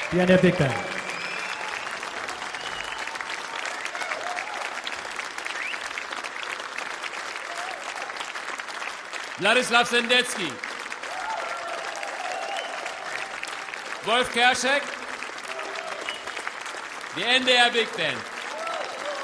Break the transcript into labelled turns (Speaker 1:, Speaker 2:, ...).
Speaker 1: die NDR Big Band.
Speaker 2: Wladislaw Sendecki, Wolf Kerschek, die NDR Big Band.